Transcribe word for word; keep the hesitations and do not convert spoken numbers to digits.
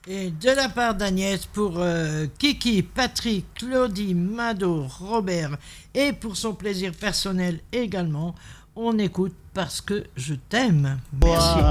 Et de la part d'Agnès pour euh, Kiki, Patrick, Claudie, Mado, Robert et pour son plaisir personnel également, on écoute Parce que je t'aime. Merci.